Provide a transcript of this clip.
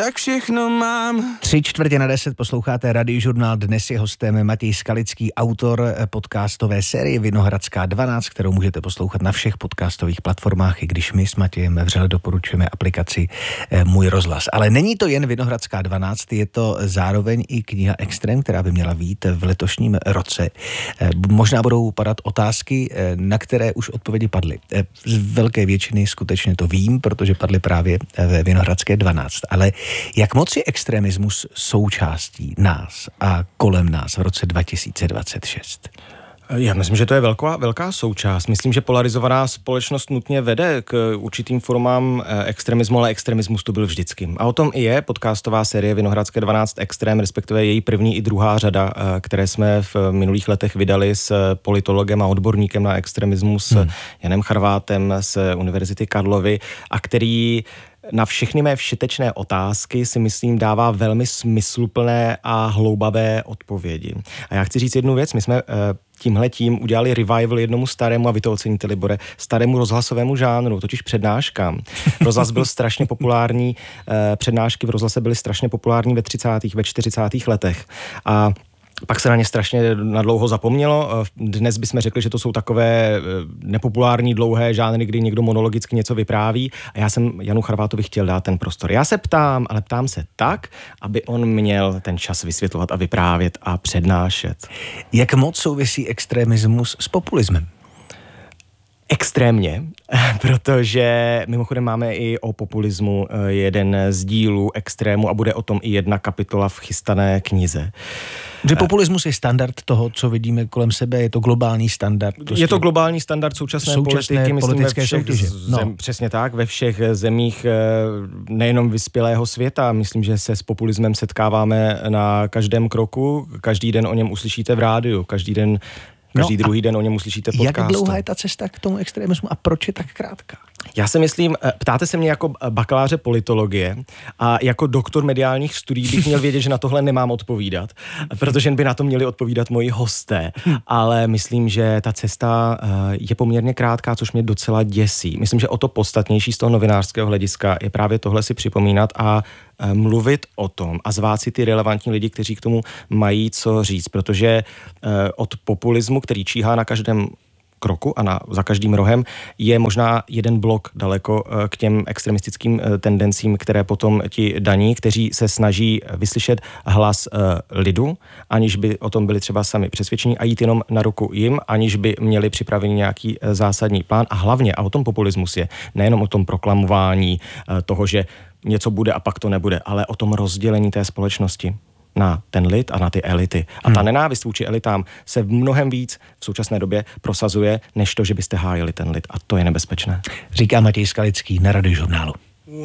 tak všechno mám. 9:03 posloucháte Radiožurnál. Dnes je hostem Matěj Skalický, autor podcastové série Vinohradská 12, kterou můžete poslouchat na všech podcastových platformách, i když my s Matějem vřele doporučujeme aplikaci Můj rozhlas. Ale není to jen Vinohradská 12, je to zároveň i kniha Extrém, která by měla vyjít v letošním roce. Možná budou padat otázky, na které už odpovědi padly. Z velké většiny skutečně to vím, protože padly právě ve Vinohradské 12. Ale jak moc je extremismus součástí nás a kolem nás v roce 2026? Já myslím, že to je velká součást. Myslím, že polarizovaná společnost nutně vede k určitým formám extremismu, ale extremismus to byl vždycky. A o tom i je podcastová série Vinohradské 12 Extrém, respektive její první i druhá řada, které jsme v minulých letech vydali s politologem a odborníkem na extremismus Janem Charvátem z Univerzity Karlovy, a který na všechny mé všetečné otázky si myslím dává velmi smysluplné a hloubavé odpovědi. A já chci říct jednu věc, my jsme tímhletím udělali revival jednomu starému, a vy to oceníte, Libore, starému rozhlasovému žánru, totiž přednáškám. Rozhlas byl strašně populární, přednášky v rozhlase byly strašně populární ve 30. ve 40. letech. A pak se na ně strašně nadlouho zapomnělo. Dnes bychom řekli, že to jsou takové nepopulární dlouhé žánry, kdy někdo monologicky něco vypráví, a já jsem Janu Charvátovi chtěl dát ten prostor. Já se ptám, ale ptám se tak, aby on měl ten čas vysvětlovat a vyprávět a přednášet. Jak moc souvisí extremismus s populismem? Extrémně, protože mimochodem máme i o populismu jeden z dílů Extrému a bude o tom i jedna kapitola v chystané knize. Že populismus je standard toho, co vidíme kolem sebe, je to globální standard. Je to globální standard současné politiky, myslím, ve všech přesně tak, ve všech zemích nejenom vyspělého světa. Myslím, že se s populismem setkáváme na každém kroku, každý den o něm uslyšíte v rádiu, každý druhý den o něm uslyšíte podcastu. Jak dlouhá je ta cesta k tomu extremismu a proč je tak krátká? Já si myslím, ptáte se mě jako bakaláře politologie a jako doktor mediálních studií bych měl vědět, že na tohle nemám odpovídat, protože by na to měli odpovídat moji hosté. Ale myslím, že ta cesta je poměrně krátká, což mě docela děsí. Myslím, že o to podstatnější z toho novinářského hlediska je právě tohle si připomínat a mluvit o tom a zvát si ty relevantní lidi, kteří k tomu mají co říct, protože od populismu, který číhá na každém kroku a za každým rohem, je možná jeden blok daleko k těm extremistickým tendencím, které potom ti daní, kteří se snaží vyslyšet hlas lidu, aniž by o tom byli třeba sami přesvědčení a jít jenom na ruku jim, aniž by měli připravený nějaký zásadní plán. A hlavně, a o tom populismus je, nejenom o tom proklamování toho, že něco bude a pak to nebude, ale o tom rozdělení té společnosti na ten lid a na ty elity. A ta nenávist vůči elitám se v mnohem víc v současné době prosazuje, než to, že byste hájili ten lid. A to je nebezpečné. Říká Matěj Skalický na Radiožurnálu.